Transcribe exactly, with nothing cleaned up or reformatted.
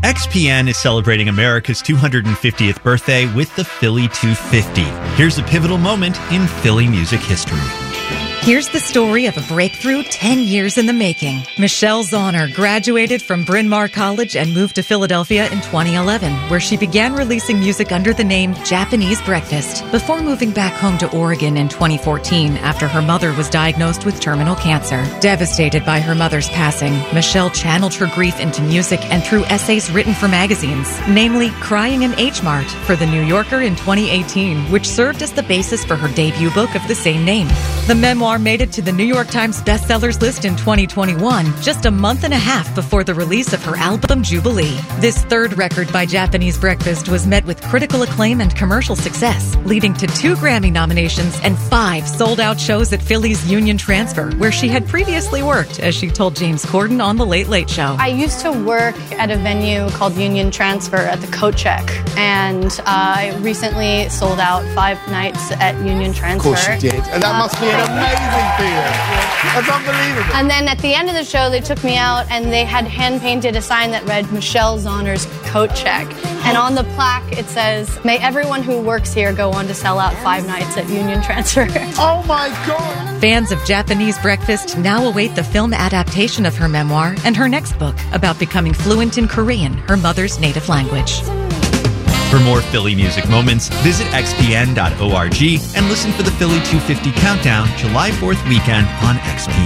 X P N is celebrating America's two hundred fiftieth birthday with the Philly two fifty. Here's a pivotal moment in Philly music history. Here's the story of a breakthrough ten years in the making. Michelle Zauner graduated from Bryn Mawr College and moved to Philadelphia in twenty eleven, where she began releasing music under the name Japanese Breakfast, before moving back home to Oregon in twenty fourteen after her mother was diagnosed with terminal cancer. Devastated by her mother's passing, Michelle channeled her grief into music and through essays written for magazines, namely Crying in H Mart for The New Yorker in twenty eighteen, which served as the basis for her debut book of the same name. The memoir made it to the New York Times bestsellers list in twenty twenty-one, just a month and a half before the release of her album Jubilee. This third record by Japanese Breakfast was met with critical acclaim and commercial success, leading to two Grammy nominations and five sold-out shows at Philly's Union Transfer, where she had previously worked, as she told James Corden on The Late Late Show. I used to work at a venue called Union Transfer at the Coat Check, and uh, I recently sold out five nights at Union Transfer. Of course you did. And that uh, must be an amazing feeling. That's unbelievable. And then at the end of the show, they took me out and they had hand-painted a sign that read Michelle Zauner's Coat Check. And on the plaque, it says, "May everyone who works here go on to sell out five nights at Union Transfer." Oh my God! Fans of Japanese Breakfast now await the film adaptation of her memoir and her next book about becoming fluent in Korean, her mother's native language. For more Philly music moments, visit x p n dot org and listen for the Philly two fifty Countdown July fourth weekend on X P N.